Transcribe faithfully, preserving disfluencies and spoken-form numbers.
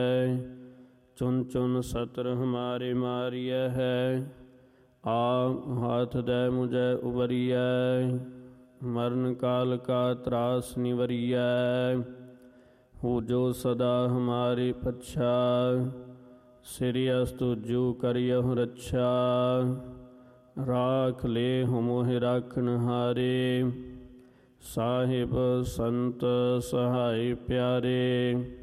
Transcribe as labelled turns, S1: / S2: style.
S1: चुन चुन सतर हमारे मारिय है। आप हाथ दे मुझे उबरिय, मरण काल का त्रास निवरिय। हो जो सदा हमारी पच्छा, सिरि अस्तु जू करियहु रक्षा। राख ले हो मोहि राखन हारे, साहिब संत सहाय प्यारे।